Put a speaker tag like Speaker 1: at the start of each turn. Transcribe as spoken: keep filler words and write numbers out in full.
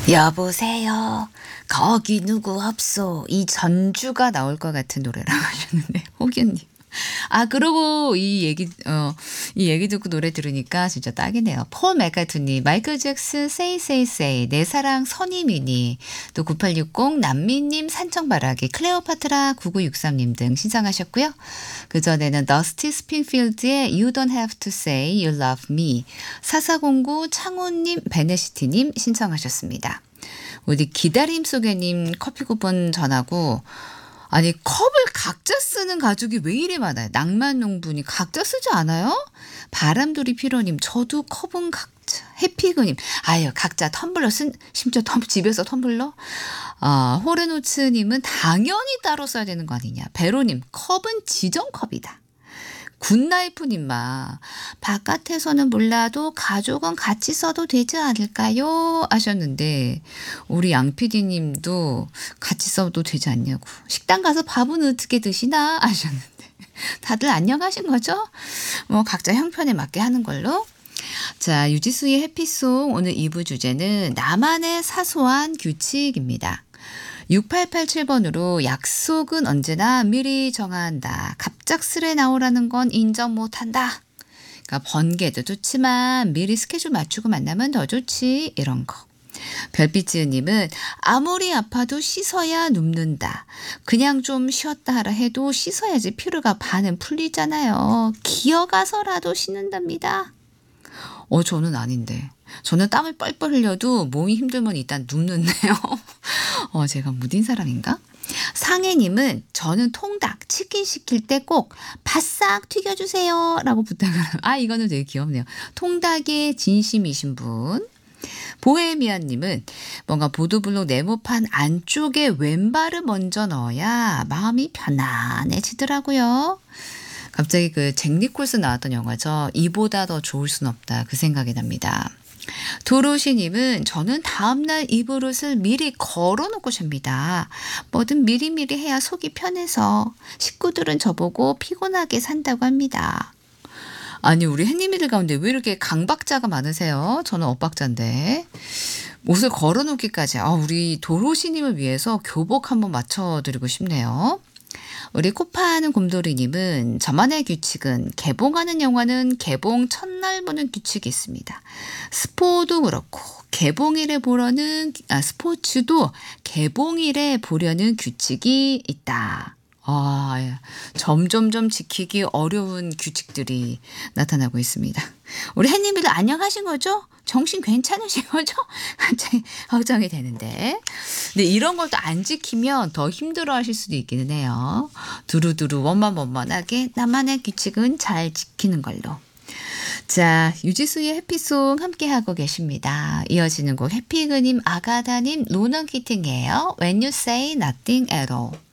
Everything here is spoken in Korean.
Speaker 1: 여보세요. 거기 누구 없소. 이 전주가 나올 것 같은 노래라고 하셨는데 혹윤님. 아 그러고 이 얘기 어 이 얘기 듣고 노래 들으니까 진짜 딱이네요. 폴 맥카트니, 마이클 잭슨 Say Say Say, 내 사랑 선임이니, 또 구팔육공 남미님 산청바라기, 클레오파트라 구구육삼님 등 신청하셨고요. 그전에는 더스티 스핑필드의 You Don't Have to Say You Love Me, 사사공구 창호님 베네시티님 신청하셨습니다. 우리 기다림 속에님 커피 쿠폰 전하고, 아니 컵을 각자 쓰는 가족이 왜 이래 많아요. 낭만농부님 각자 쓰지 않아요? 바람돌이 피로님 저도 컵은 각자. 해피그님 아유 각자 텀블러 쓴 심지어 텀, 집에서 텀블러. 아, 호르노츠님은 당연히 따로 써야 되는 거 아니냐. 베로님 컵은 지정컵이다. 굿나이프님마 바깥에서는 몰라도 가족은 같이 써도 되지 않을까요? 하셨는데 우리 양피디님도 같이 써도 되지 않냐고. 식당 가서 밥은 어떻게 드시나? 하셨는데 다들 안녕하신 거죠? 뭐 각자 형편에 맞게 하는 걸로. 자, 유지수의 해피송 오늘 이 부 주제는 나만의 사소한 규칙입니다. 육팔팔칠 번으로 약속은 언제나 미리 정한다. 갑작스레 나오라는 건 인정 못한다. 그러니까 번개도 좋지만 미리 스케줄 맞추고 만나면 더 좋지. 이런 거. 별빛지은님은 아무리 아파도 씻어야 눕는다. 그냥 좀 쉬었다 하라 해도 씻어야지 피로가 반은 풀리잖아요. 기어가서라도 씻는답니다. 어, 저는 아닌데. 저는 땀을 뻘뻘 흘려도 몸이 힘들면 일단 눕는데요. 어, 제가 무딘 사람인가? 상혜님은 저는 통닭, 치킨 시킬 때 꼭 바싹 튀겨주세요. 라고 부탁을. 아, 이거는 되게 귀엽네요. 통닭에 진심이신 분. 보헤미안님은 뭔가 보도블록 네모판 안쪽에 왼발을 먼저 넣어야 마음이 편안해지더라고요. 갑자기 그 잭 니콜스 나왔던 영화죠. 이보다 더 좋을 순 없다. 그 생각이 납니다. 도로시님은 저는 다음날 입을 옷을 미리 걸어놓고 잡니다. 뭐든 미리미리 해야 속이 편해서. 식구들은 저보고 피곤하게 산다고 합니다. 아니 우리 햇님이들 가운데 왜 이렇게 강박자가 많으세요? 저는 엇박자인데. 옷을 걸어놓기까지. 아, 우리 도로시님을 위해서 교복 한번 맞춰드리고 싶네요. 우리 코파하는 곰돌이님은 저만의 규칙은 개봉하는 영화는 개봉 첫날 보는 규칙이 있습니다. 스포도 그렇고 개봉일에 보려는 아, 스포츠도 개봉일에 보려는 규칙이 있다. 아, 점점점 지키기 어려운 규칙들이 나타나고 있습니다. 우리 햇님들 안녕하신 거죠? 정신 괜찮으신 거죠? 갑자기 걱정이 되는데. 근데 이런 걸 또 안 지키면 더 힘들어 하실 수도 있기는 해요. 두루두루 원만원만하게 나만의 규칙은 잘 지키는 걸로. 자, 유지수의 해피송 함께하고 계십니다. 이어지는 곡 해피그님, 아가다님, 로넌키팅이에요. When you say nothing at all.